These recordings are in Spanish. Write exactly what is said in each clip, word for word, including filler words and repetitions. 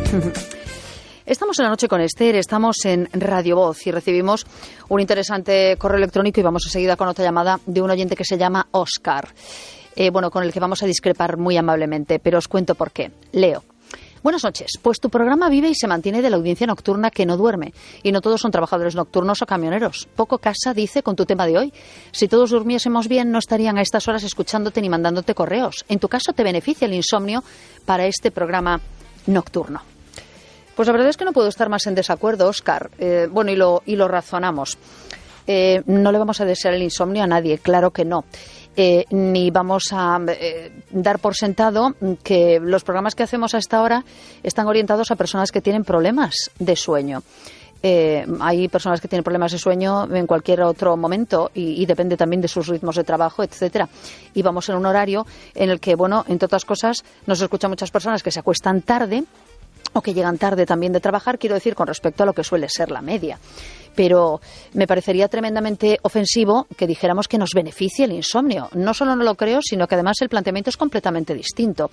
Estamos en La Noche con Esther, estamos en Radio Voz y recibimos un interesante correo electrónico y vamos enseguida con otra llamada de un oyente que se llama Óscar, eh, bueno, con el que vamos a discrepar muy amablemente, pero os cuento por qué. Leo. Buenas noches. Pues tu programa vive y se mantiene de la audiencia nocturna que no duerme. Y no todos son trabajadores nocturnos o camioneros. Poco casa dice con tu tema de hoy. Si todos durmiésemos bien, no estarían a estas horas escuchándote ni mandándote correos. En tu caso, te beneficia el insomnio para este programa nocturno. Pues la verdad es que no puedo estar más en desacuerdo, Óscar. Eh, bueno, y lo, y lo razonamos. Eh, no le vamos a desear el insomnio a nadie, claro que no. Eh, ni vamos a eh, dar por sentado que los programas que hacemos a esta hora están orientados a personas que tienen problemas de sueño. Eh, hay personas que tienen problemas de sueño en cualquier otro momento y, y depende también de sus ritmos de trabajo, etcétera. Y vamos en un horario en el que, bueno, entre otras cosas, nos escuchan muchas personas que se acuestan tarde o que llegan tarde también de trabajar, quiero decir, con respecto a lo que suele ser la media. Pero me parecería tremendamente ofensivo que dijéramos que nos beneficia el insomnio. No solo no lo creo, sino que además el planteamiento es completamente distinto.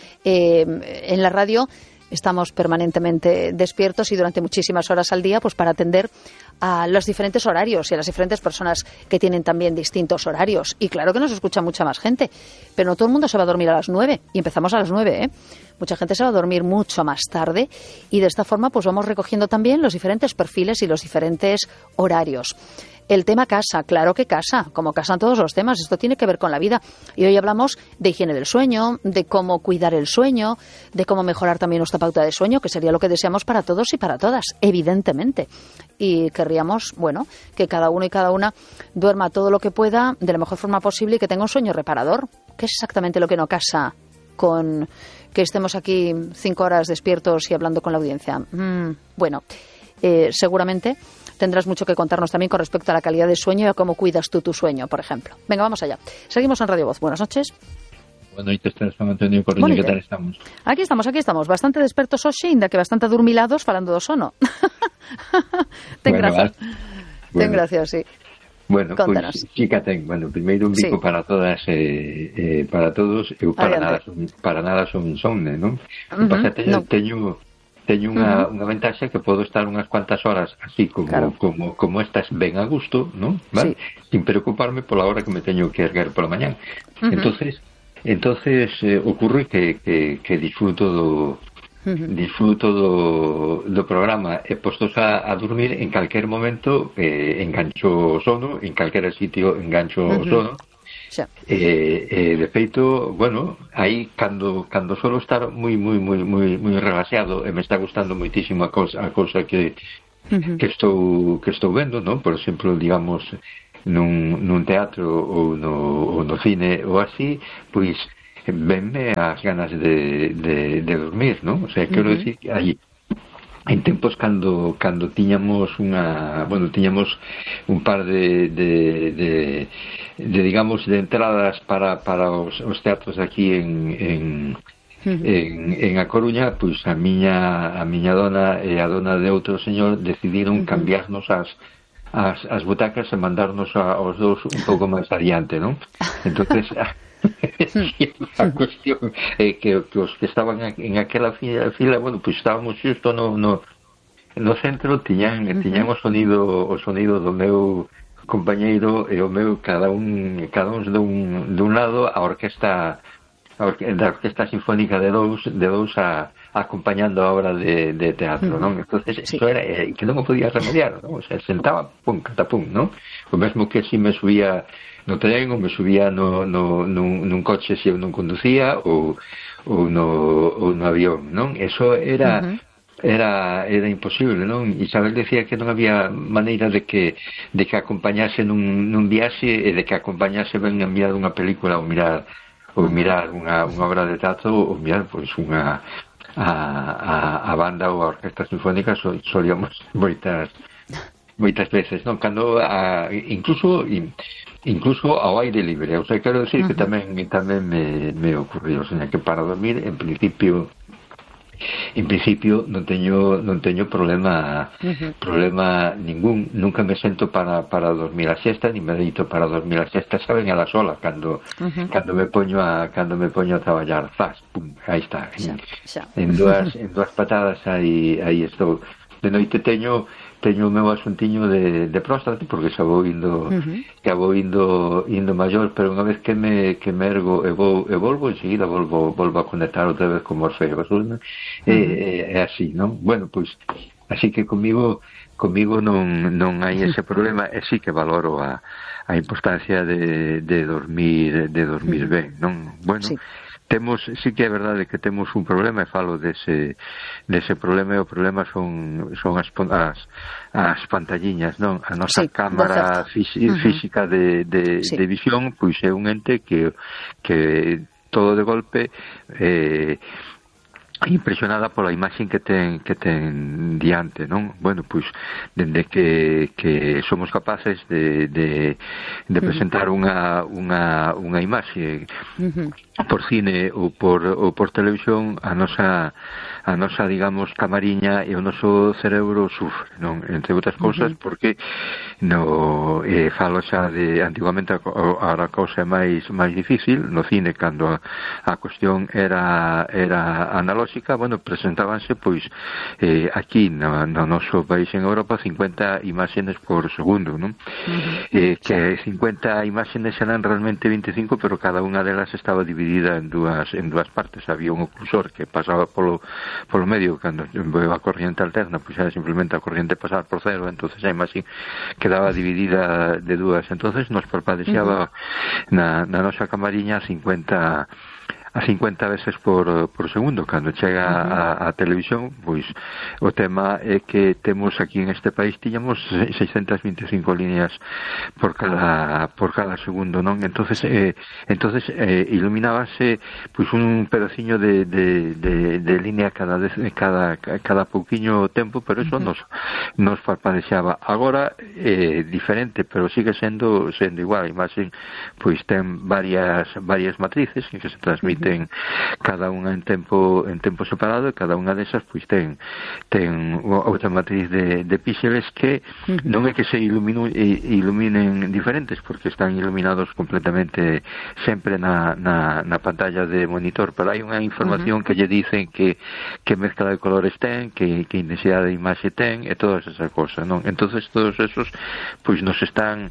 Eh, en la radio estamos permanentemente despiertos y durante muchísimas horas al día, pues para atender a los diferentes horarios y a las diferentes personas que tienen también distintos horarios. Y claro que nos escucha mucha más gente, pero no todo el mundo se va a dormir a las nueve y empezamos a las nueve, ¿eh? Mucha gente se va a dormir mucho más tarde y de esta forma pues vamos recogiendo también los diferentes perfiles y los diferentes horarios. El tema casa, claro que casa, como casan todos los temas, esto tiene que ver con la vida. Y hoy hablamos de higiene del sueño, de cómo cuidar el sueño, de cómo mejorar también nuestra pauta de sueño, que sería lo que deseamos para todos y para todas, evidentemente. Y querríamos, bueno, que cada uno y cada una duerma todo lo que pueda de la mejor forma posible y que tenga un sueño reparador, que es exactamente lo que no casa con que estemos aquí cinco horas despiertos y hablando con la audiencia. Mm, bueno, eh, seguramente tendrás mucho que contarnos también con respecto a la calidad de sueño y a cómo cuidas tú tu sueño, por ejemplo. Venga, vamos allá. Seguimos en Radio Voz. Buenas noches. Buenas noches, San Antonio Corriño, que tal estamos? Aquí estamos, aquí estamos. Bastante despertos hoxe, ainda que bastante adormilados falando do sono. Ten bueno, gracia. Bueno. Ten gracia, sí. Bueno, Contanos. Pois sí que ten. Bueno, primeiro un bico Sí. para todas eh, eh, para todos. Eu para nada son, para nada son insomne, non? Uh-huh. Pasa, teño, No. teño teño unha, Uh-huh. unha ventaxa que podo estar unhas cuantas horas así como Claro. como como estas ben a gusto, non? Vale? Sí. Sin preocuparme pola hora que me teño que erguer pola mañán. Uh-huh. Entonces, entonces eh, ocurre que, que, que disfruto do Uh-huh. disfruto do, do programa e postos a, a dormir en calquer momento eh, engancho o sono, en calquera sitio engancho o Uh-huh. sono. Xa. Eh, eh, de feito, bueno, aí cando cando solo estar moi moi moi moi moi relaxado e me está gustando moitísimo a cousa a cousa que Uh-huh. que estou que estou vendo, non? Por exemplo, digamos nun nun teatro ou no ou no cine ou así, pois venme as ganas de, de, de dormir, ¿no? O sea, quero uh-huh. decir que hai en tempos cando cando tiñamos unha, bueno, tiñamos un par de de, de, de digamos de entradas para para os, os teatros aquí en en uh-huh. en en A Coruña, pois a miña a miña dona e a dona de outro señor decidiron uh-huh. cambiarnos as as as butacas e mandarnos a, aos dous un pouco máis adiante, ¿no? Entonces a cuestión é eh, que, que os que estaban en aquela fila, fila bueno, pois pues estábamos xusto no, no, no centro, tiñan, uh-huh. tiñan o sonido o sonido do meu compañeiro e o meu cada un cada un dun, dun lado a orquesta a orque, da orquesta sinfónica de dous de dous a, acompañando a obra de, de teatro, uh-huh. non? Entonces sí. Eso era eh, que non o podía remediar, non? O sea, sentaba pum, catapum, non? O mesmo que si me subía no tren ou me subía no, no, nun, nun coche se eu non conducía ou, ou, no, ou no avión, non? Eso era uh-huh. era era imposible, non? Isabel decía que non había maneira de que de que acompañase nun, nun viaxe e de que acompañase ben a mirar unha película ou mirar ou mirar unha, unha obra de teatro ou mirar pois unha a, a, a banda ou a orquesta sinfónica so, solíamos moitas moitas veces, non? Cando a, incluso incluso ao aire libre, o sea, quero decir uh-huh. que tamén tamén me, me ocurrió, o sea, que para dormir en principio en principio non teño non teño problema uh-huh. problema ningún, nunca me sento para para dormir a siesta, ni me deito para dormir a siesta, saben a la sola cando uh-huh. cando me poño a cando me poño a traballar, zas, pum, aí está. Xa, xa. En dúas en dúas patadas aí aí estou. De noite teño teño o meu asuntiño de, de próstata, porque xa vou indo uh-huh. xa vou indo indo maior, pero unha vez que me que me ergo e vou e volvo enseguida volvo volvo a conectar outra vez con Morfeo, uh-huh. e é así, non? Bueno, pois así que comigo comigo non non hai ese problema, e sí que valoro a a importancia de de dormir de dormir uh-huh. ben, non? Bueno, sí. Temos, sí que é verdade que temos un problema, e falo dese, dese problema, e o problema son, son as, as, as pantalliñas, non? A nosa sí, cámara física, uh-huh. física de, de, sí. de visión, pois é un ente que, que todo de golpe eh, impresionada pola imaxen que ten que ten diante, non? Bueno, pois dende que, que somos capaces de, de, de presentar unha unha unha imaxe uh-huh. por cine ou por ou por televisión, a nosa a nosa, digamos, camariña e o noso cerebro sufre, non? Entre outras cousas, uh-huh. porque no eh, falo xa de antigamente a, a, a cousa é máis máis difícil no cine, cando a, a cuestión era era analóxica, bueno, presentábanse pois eh, aquí no, no noso país en Europa cincuenta imágenes por segundo, non? Uh-huh. Eh, que cincuenta imágenes eran realmente veinticinco, pero cada unha delas estaba dividida en dúas en dúas partes. Había un oclusor que pasaba polo polo medio, cando veo a corriente alterna, pois era simplemente a corriente pasar por cero, entonces a imaxe quedaba dividida de dúas, entonces nos parpadexaba uh-huh. na, na nosa camariña cincuenta a cincuenta veces por, por segundo. Cando chega uh-huh. a, a televisión, pois o tema é que temos aquí en este país tiñamos seiscientas veinticinco líneas por cada por cada segundo, non? Entonces eh, entonces eh, iluminábase pois un pedaciño de, de, de, de línea cada vez, cada cada pouquiño tempo, pero eso uh-huh. nos nos parpadexaba. Agora é eh, diferente, pero sigue sendo sendo igual. A imaxe pois ten varias varias matrices que se transmiten ten cada unha en tempo en tempo separado, e cada unha desas pois ten ten outra matriz de, de píxeles que uh-huh. non é que se iluminu, iluminen diferentes, porque están iluminados completamente sempre na, na, na pantalla de monitor, pero hai unha información uh-huh. que lle dicen que, que mezcla de colores ten, que, que intensidade de imaxe ten, e todas esas cosas, non? Entonces todos esos pois nos están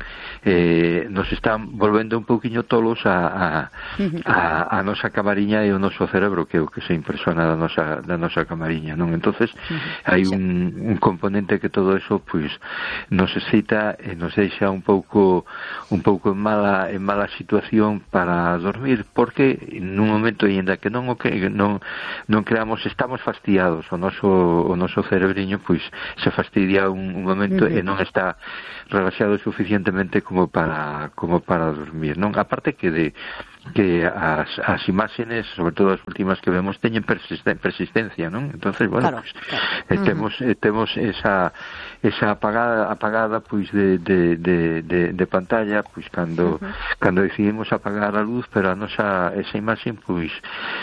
eh, nos están volvendo un pouquiño tolos a, a, uh-huh. a, a nosa camariña e o noso cerebro, que é o que se impresiona da nosa, da nosa camariña, non? Entonces uh-huh. hai un, un componente que todo eso pois nos excita e nos deixa un pouco un pouco en mala en mala situación para dormir, porque nun momento, aínda que non o que non non creamos, estamos fastidiados, o noso o noso cerebriño pois se fastidia un, un momento uh-huh. e non está relaxado suficientemente como para como para dormir, non? Aparte que de que as, as imágenes, sobre todo as últimas que vemos, teñen persisten, persistencia, non? Entonces, bueno, claro, pues, claro. Eh, temos eh, temos esa esa apagada apagada pois de, de, de, de, de pantalla, pois cando uh-huh. cando decidimos apagar a luz, pero a nosa esa imaxe pois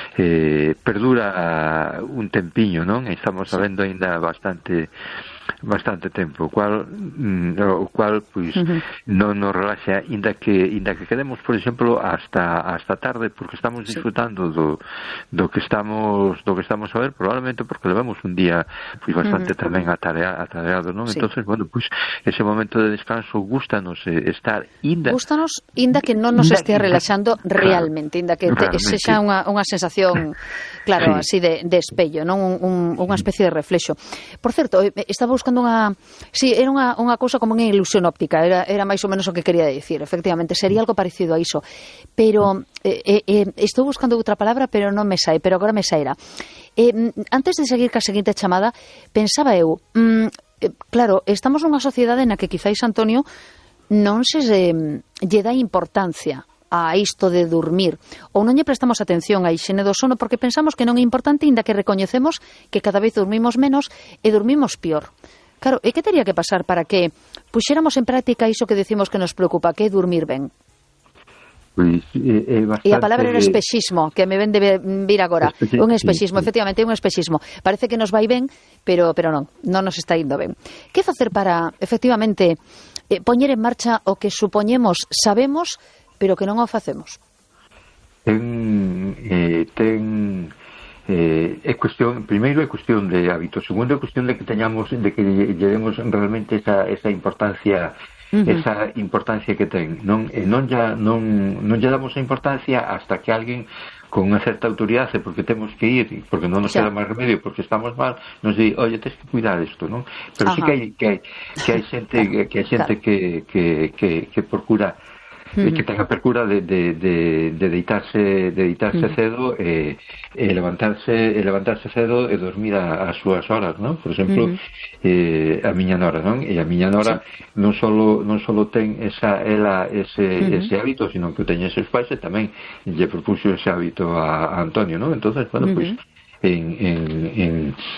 eh, perdura un tempiño, non? Estamos sabendo aínda bastante bastante tempo, o cual mm, o cual pois uh-huh. non nos relaxa, inda que inda que quedemos, por exemplo, hasta hasta tarde, porque estamos disfrutando sí. do do que estamos do que estamos a ver, probablemente porque levamos un día pois bastante uh-huh. tamén atarea, atareado, non? Sí. Entonces, bueno, pois ese momento de descanso gústanos eh, estar inda gústanos inda que non nos estea relaxando realmente, inda que te, sexa unha unha sensación claro, sí. así de de espello, non un, un unha especie de reflexo. Por certo, estaba buscando unha si, sí, era unha unha cousa como unha ilusión óptica, era era máis ou menos o que quería dicir. Efectivamente, sería algo parecido a iso. Pero eh, eh, estou buscando outra palabra, pero non me sai, pero agora me sairá. Eh, antes de seguir ca seguinte chamada, pensaba eu, mm, eh, claro, estamos nunha sociedade na que quizáis, Antonio, non se eh, lle dá importancia a isto de dormir, ou non lle prestamos atención á hixiene do sono porque pensamos que non é importante, inda que recoñecemos que cada vez dormimos menos e dormimos pior. Claro, e que teria que pasar para que puxéramos en práctica iso que decimos que nos preocupa, que é dormir ben? Pois, é, é bastante... E a palabra era espexismo, que me ven de vir agora. Espe Un espexismo, sí, sí. efectivamente, un espexismo. Parece que nos vai ben, pero pero non, non nos está indo ben. Que facer para, efectivamente, eh, poñer en marcha o que supoñemos sabemos, pero que non o facemos? Ten... Eh, ten eh, é cuestión, primeiro é cuestión de hábito, segundo é cuestión de que teñamos, de que lle demos realmente esa, esa importancia... Uh -huh. esa importancia que ten, non e non ya non non lle damos a importancia hasta que alguén con unha certa autoridade, porque temos que ir, porque non nos queda máis remedio, porque estamos mal, nos di, "Oye, tens que cuidar isto", non? Pero Ajá. sí que hai que hai que hai xente que hai xente que que que que procura Uh -huh. que ten a percura de, de, de, de deitarse de deitarse uh -huh. cedo e, e levantarse e levantarse cedo e dormir a, as súas horas, non? Por exemplo, uh -huh. eh, a miña nora, non? E a miña nora sí. non solo non solo ten esa ela ese uh -huh. ese hábito, sino que o teñen seus pais e tamén lle propuxo ese hábito a, a Antonio, non? Entonces, bueno, uh -huh. pois en en en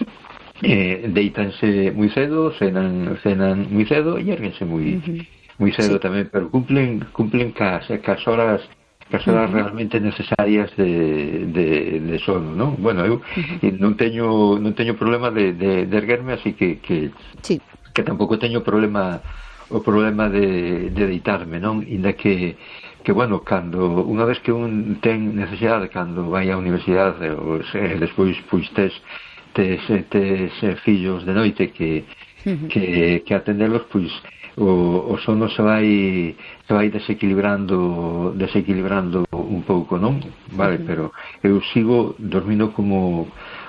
eh, deitanse moi cedo, cenan cenan moi cedo e érguense moi uh -huh. moi cedo sí. tamén, pero cumplen cumplen cas, cas horas cas horas uh -huh. realmente necesarias de, de, de sono, non? Bueno, eu uh -huh. non teño non teño problema de, de, de erguerme, así que que, sí. que tampouco teño problema o problema de, de deitarme, non? Inda que que bueno, cando unha vez que un ten necesidade, cando vai á universidade ou se, despois pois tes tes, tes, tes fillos de noite que, uh -huh. que, que atendelos, pois o, o sono se vai se vai desequilibrando desequilibrando un pouco, non? Vale, uh -huh. pero eu sigo dormindo como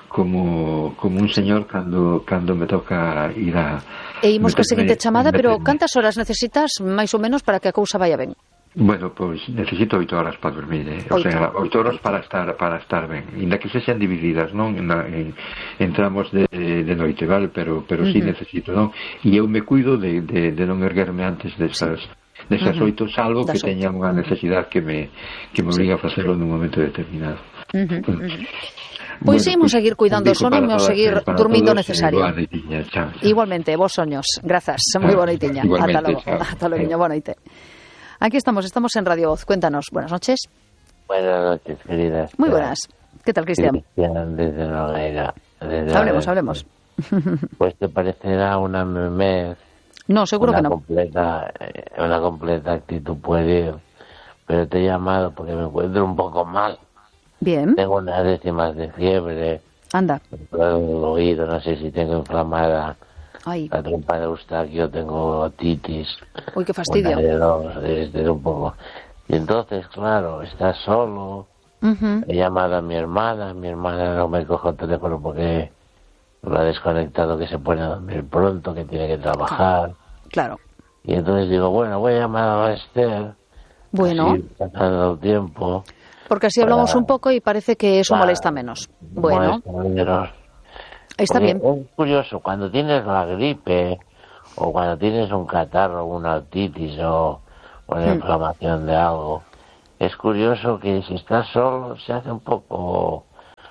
como como un señor cando cando me toca ir a E imos ca seguinte chamada, pero cantas horas necesitas máis ou menos para que a cousa vaya ben? Bueno, pois pues, necesito oito horas para dormir, eh? o sea, oito horas para estar para estar ben, inda que se sean divididas, non? En, en, en tramos de, de noite, vale? Pero pero uh -huh. sí necesito, non? E eu me cuido de, de, de non erguerme antes desas desas oito, uh -huh. salvo das que teña unha necesidade que me que me obliga sí. a facelo nun momento determinado. Uh -huh. Uh -huh. Pois pues bueno, imos seguir cuidando o sono e imos seguir durmindo necesario. Noitiña, chao, chao. Igualmente, vos soños. Grazas, moi boa noitiña. Ata logo. Ata logo, boa noite. Aquí estamos, estamos en Radio Voz. Cuéntanos. Buenas noches. Buenas noches, queridas. Muy buenas. ¿Qué tal, Cristian? Cristian, desde Nogueira. Desde hablemos, hablemos. Pues te parecerá una memez. No, seguro que no. Completa, una completa actitud pueril. Pero te he llamado porque me encuentro un poco mal. Bien. Tengo unas décimas de fiebre. Anda. Me el oído, no sé si tengo inflamada. Ay. La trompa de Eustaquio, tengo otitis. Uy, qué fastidio. De dos, desde un poco. Y entonces, claro, estás solo. Uh-huh. He llamado a mi hermana. Mi hermana no me coge el teléfono porque lo ha desconectado, que se pone a dormir pronto, que tiene que trabajar. Claro. Y entonces digo, bueno, voy a llamar a Esther. Bueno. Así, pasando el tiempo. Porque así para... hablamos un poco y parece que eso claro, molesta menos. Bueno. Molesta menos. Está Porque bien. Es curioso, cuando tienes la gripe o cuando tienes un catarro, una otitis o una mm. inflamación de algo, es curioso que si estás solo se hace un poco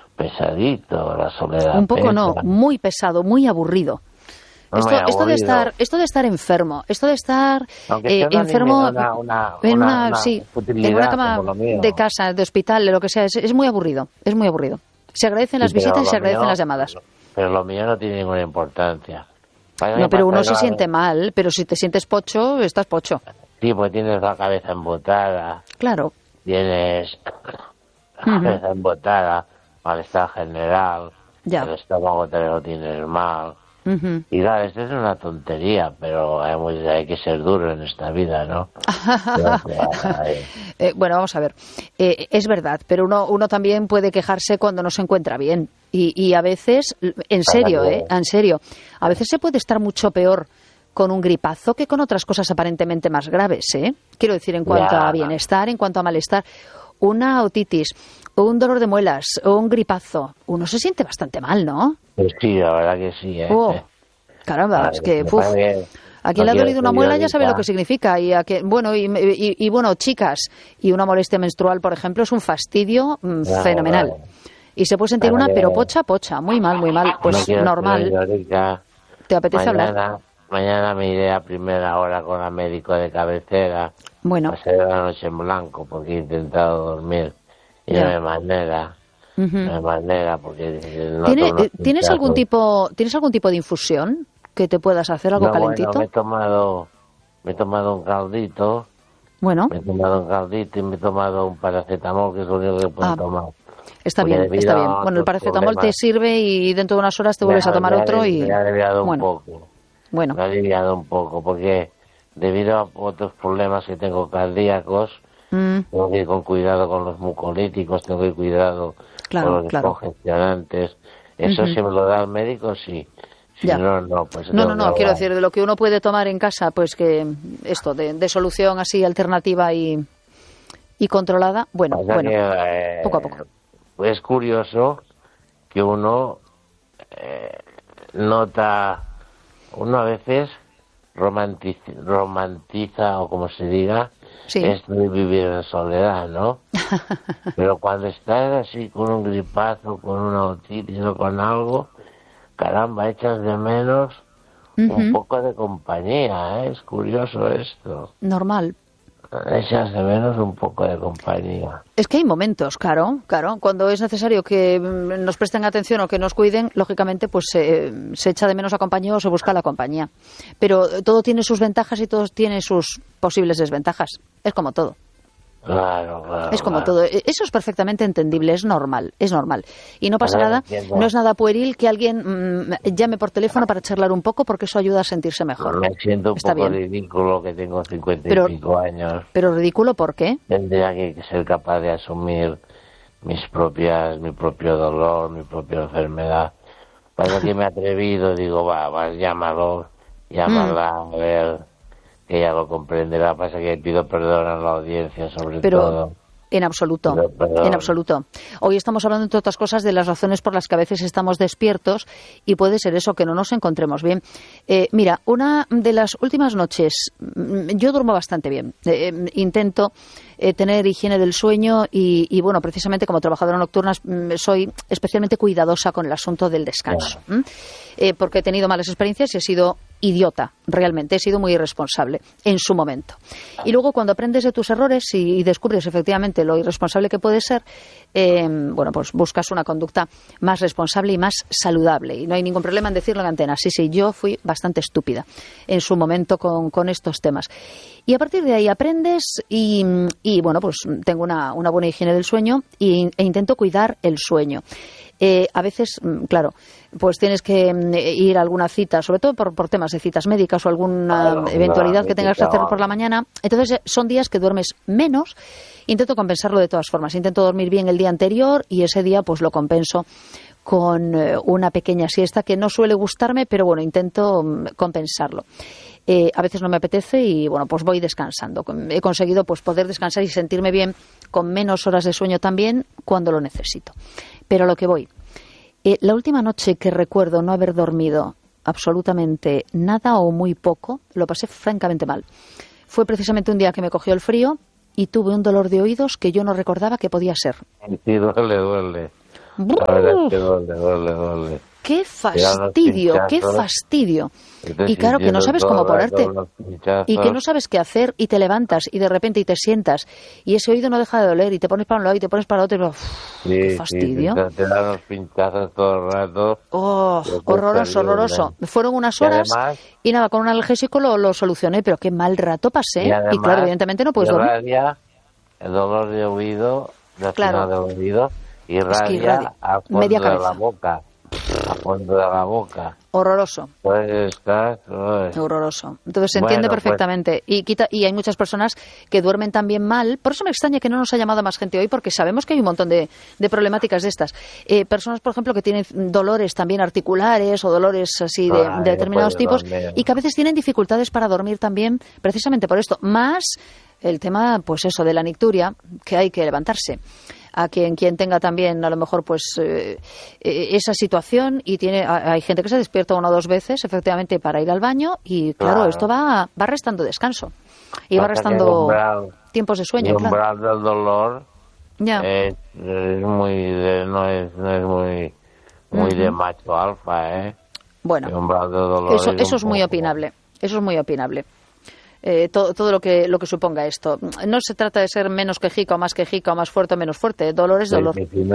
pesadito la soledad. Un poco pesa. No, muy pesado, muy aburrido. No esto, esto de estar, esto de estar enfermo, esto de estar eh, enfermo una, una, en una, una, una sí, en una cama de casa, de hospital, de lo que sea, es, es muy aburrido, es muy aburrido. Se agradecen las sí, visitas y se agradecen mío, las llamadas. Pero lo mío no tiene ninguna importancia. No, pero uno se siente mal, pero si te sientes pocho, estás pocho. Sí, pues tienes la cabeza embotada. Claro. Tienes la uh-huh. cabeza embotada, malestar general, ya. El estómago te lo tienes mal. Uh-huh. Y claro, esto es una tontería, pero hay, muy, hay que ser duro en esta vida, ¿no? eh, bueno, vamos a ver. Eh, es verdad, pero uno, uno también puede quejarse cuando no se encuentra bien. Y, y a veces, en serio, ¿eh? En serio, a veces se puede estar mucho peor con un gripazo que con otras cosas aparentemente más graves, ¿eh? Quiero decir, en cuanto ya. a bienestar, en cuanto a malestar. Una otitis, o un dolor de muelas, o un gripazo, uno se siente bastante mal, ¿no? Pues sí, la verdad que sí, ¿eh? Oh, caramba, vale, es que, uf, a quien no le ha dolido una muela ya sabe lo que significa. Y a que, bueno, y, y, y bueno, chicas, y una molestia menstrual, por ejemplo, es un fastidio mm, no, fenomenal. Vale. Y se puede sentir vale. una, pero pocha, pocha, muy mal, muy mal. Pues no normal. Ahorita, ¿Te apetece mañana, hablar? mañana me iré a primera hora con el médico de cabecera. Bueno. Pasaré la noche en blanco porque he intentado dormir y Ya. no hay manera. Ujú. No hay manera porque no ¿Tiene, tomo eh, ¿Tienes pinchazos. algún tipo ¿Tienes algún tipo de infusión que te puedas hacer, algo No, calentito? Bueno, me he tomado, me he tomado un caldito, Bueno, me he tomado un caldito y me he tomado un paracetamol, que es lo único que puedo Ah, tomar. está Porque bien, debido está a bien. Bueno, el otros paracetamol te problemas, sirve y dentro de unas horas te me vuelves ha- a tomar me ha- otro y... Me ha aliviado un Bueno, poco. bueno. Me ha aliviado un poco, porque debido a otros problemas que tengo cardíacos, Mm, tengo que ir con cuidado con los mucolíticos, tengo que ir cuidado Claro, con los claro. descongestionantes. Eso Ujú. si me lo da el médico, sí. Si Ya. no, no, pues No, tengo no, que no, hablar. quiero decir, de lo que uno puede tomar en casa, pues que esto, de, de solución así alternativa y, y controlada, bueno, Pasa bueno, que, eh, poco a poco. Es curioso que uno eh, nota, uno a veces romantiza, romantiza o como se diga, Sí. esto de vivir en soledad, ¿no? Pero cuando estás así con un gripazo, con una otitis o con algo, caramba, echas de menos un Ujú. poco de compañía, ¿eh? Es curioso esto. Normal. Echas de menos un poco de compañía. Es que hay momentos, claro, claro. Cuando es necesario que mm, nos presten atención o que nos cuiden, lógicamente, pues eh, se echa de menos a compañía o se busca la compañía. Pero eh, todo tiene sus ventajas y todo tiene sus posibles desventajas. Es como todo. Claro, claro. Es como claro. todo. E- Eso es perfectamente entendible, es normal, es normal. Y no pasa Ahora nada, entiendo. no es nada pueril que alguien mm, llame por teléfono para charlar un poco porque eso ayuda a sentirse mejor. Me siento un Está poco bien. ridículo que tengo cincuenta Pero- y cinco años. Pero ridículo, ¿por qué? Tendría que ser capaz de asumir mis propias, mi propio dolor, mi propia enfermedad. Para que me he atrevido, digo, va, va, llámalo, llámala, Mm. a ver, que ella lo comprenderá. Pasa que pido perdón a la audiencia, sobre Pero todo. en absoluto, Pero, perdón. en absoluto. Hoy estamos hablando, entre otras cosas, de las razones por las que a veces estamos despiertos y puede ser eso, que no nos encontremos bien. Eh, mira, una de las últimas noches, mm, yo duermo bastante bien. Eh, eh, intento eh, tener higiene del sueño y, y, bueno, precisamente como trabajadora nocturna mm, soy especialmente cuidadosa con el asunto del descanso. ¿m? Eh, porque he tenido malas experiencias y he sido idiota, realmente, he sido muy irresponsable en su momento. Y luego cuando aprendes de tus errores y, y descubres efectivamente lo irresponsable que puedes ser, eh, bueno, pues buscas una conducta más responsable y más saludable. Y no hay ningún problema en decirlo en antena. Sí, sí, yo fui bastante estúpida en su momento con, con estos temas. Y a partir de ahí aprendes y, y bueno, pues tengo una, una buena higiene del sueño y, e intento cuidar el sueño. Eh, a veces, mm, claro, pues tienes que mm, ir a alguna cita, sobre todo por, por temas de citas médicas o alguna Claro, eventualidad que claro, tengas que hacer claro. por la mañana. Entonces, eh, son días que duermes menos. Intento compensarlo de todas formas. Intento dormir bien el día anterior y ese día pues lo compenso con eh, una pequeña siesta que no suele gustarme, pero bueno, intento mm, compensarlo. Eh, a veces no me apetece y bueno, pues voy descansando. He conseguido pues poder descansar y sentirme bien con menos horas de sueño también cuando lo necesito. Pero a lo que voy, eh, la última noche que recuerdo no haber dormido absolutamente nada o muy poco, lo pasé francamente mal. Fue precisamente un día que me cogió el frío y tuve un dolor de oídos que yo no recordaba que podía ser. Sí, duele, duele. La verdad es que duele, duele, duele. ¡Qué Te dan los fastidio! ¡Qué pinchazos. fastidio! Estás Y claro, que no sintiendo sabes todo cómo el rato ponerte. los pinchazos. Y que no sabes qué hacer y te levantas y de repente y te sientas y ese oído no deja de doler y te pones para un lado y te pones para otro y uf, Sí, qué sí, fastidio. te, te dan los pinchazos todo el rato. Oh, Pero qué horroroso, terrible. horroroso. Fueron unas Y horas además- y nada, con un analgésico lo, lo solucioné, pero qué mal rato pasé. Y, además, claro, evidentemente no puedes dormir. irradia el dolor de oído, de Claro. final del oído, irradia, irradia. a fondo Media de la cabeza. boca. A fondo de la boca. Horroroso. Pues estás... uy. Horroroso. Entonces se Bueno, entiende pues- perfectamente. Y quita y hay muchas personas que duermen también mal. Por eso me extraña que no nos ha llamado más gente hoy, porque sabemos que hay un montón de, de problemáticas de estas. Eh, personas, por ejemplo, que tienen dolores también articulares o dolores así de, Ay, de determinados no tipos puede dormir. y que a veces tienen dificultades para dormir también, precisamente por esto. Más el tema, pues eso, de la nicturia, que hay que levantarse. A quien quien tenga también a lo mejor pues eh, eh, esa situación y tiene a- hay gente que se despierta una o dos veces efectivamente para ir al baño y claro, Claro. esto va va restando descanso y va Pasa que restando el umbral, tiempos de el sueño, claro. umbral del dolor Ya. es, es muy de, no es no es muy muy de Ujú. macho alfa, ¿eh? El Bueno, umbral del dolor eso un eso es muy poco- opinable. Eso es muy opinable. Eh, todo, todo lo que lo que suponga esto. No se trata de ser menos quejica o más quejica o más fuerte o menos fuerte. Dolor es dolor.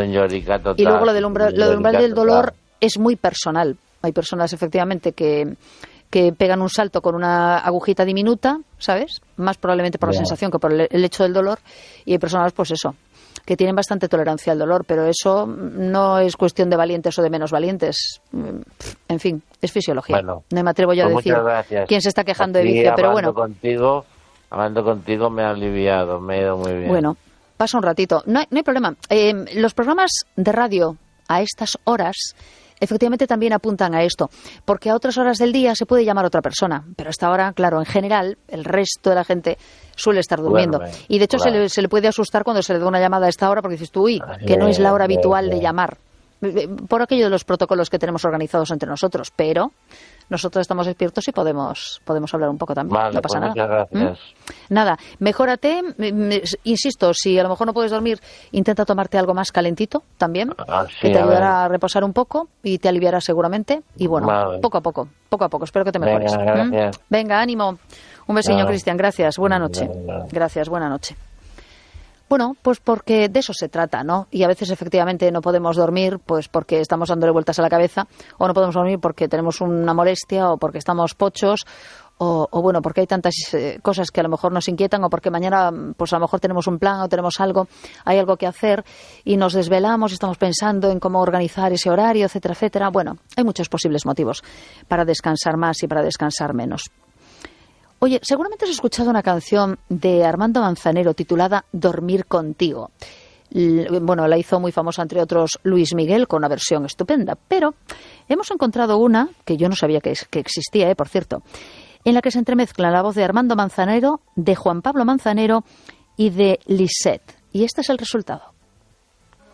Y luego lo del umbral, lo del umbral del dolor es muy personal. Hay personas efectivamente que, que pegan un salto con una agujita diminuta, ¿sabes? Más probablemente por la yeah. sensación que por el, el hecho del dolor. Y hay personas, pues eso, que tienen bastante tolerancia al dolor, pero eso no es cuestión de valientes o de menos valientes. En fin, es fisiología. Bueno, no me atrevo yo pues a decir quién se está quejando Aquí, de vicio, pero bueno. Contigo, hablando contigo me ha aliviado, me ha ido muy bien. Bueno, pasa un ratito. No hay, no hay problema. Eh, los programas de radio a estas horas efectivamente también apuntan a esto, porque a otras horas del día se puede llamar a otra persona, pero a esta hora, claro, en general, el resto de la gente suele estar durmiendo. Bueno, y de hecho claro. se, le, se le puede asustar cuando se le da una llamada a esta hora, porque dices tú, uy, que no es la hora habitual de llamar, por aquello de los protocolos que tenemos organizados entre nosotros, pero nosotros estamos despiertos y podemos podemos hablar un poco también. Vale, no pasa pues nada. Muchas gracias. ¿Mm? Nada, mejórate, insisto, si a lo mejor no puedes dormir, intenta tomarte algo más calentito también, ah, sí, que te a ayudará ver. a reposar un poco y te aliviará seguramente. Y bueno, vale. poco a poco, poco a poco, espero que te mejores. Venga, gracias. ¿Mm? Venga, ánimo. Un besiño, Vale. Cristian, gracias. Buena noche. Vale. Gracias, buena noche. Bueno, pues porque de eso se trata, ¿no? Y a veces efectivamente no podemos dormir pues porque estamos dándole vueltas a la cabeza, o no podemos dormir porque tenemos una molestia, o porque estamos pochos, o, o bueno, porque hay tantas eh, cosas que a lo mejor nos inquietan, o porque mañana pues a lo mejor tenemos un plan o tenemos algo, hay algo que hacer y nos desvelamos y estamos pensando en cómo organizar ese horario, etcétera, etcétera. Bueno, hay muchos posibles motivos para descansar más y para descansar menos. Oye, seguramente has escuchado una canción de Armando Manzanero titulada Dormir contigo. L- bueno, la hizo muy famosa, entre otros, Luis Miguel, con una versión estupenda. Pero hemos encontrado una, que yo no sabía que, es, que existía, eh, por cierto, en la que se entremezcla la voz de Armando Manzanero, de Juan Pablo Manzanero y de Lisette. Y este es el resultado.